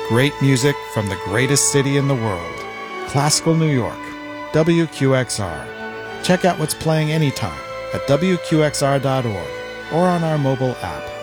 Great music from the greatest city in the world, Classical New York, WQXR. Check out what's playing anytime at WQXR.org or on our mobile app.